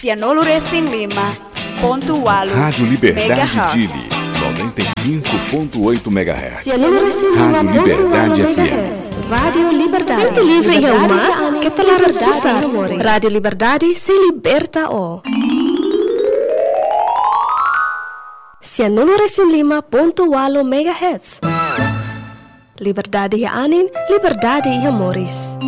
105.8 Rádio Liberdade megahertz. Dili, 95.8 MHz. Rádio Liberdade FM. Rádio Liberdade. Sente livre e uma que te lara susar. Rádio Liberdade se liberta o. 105.8 MHz. Liberdade e anin, liberdade e amores.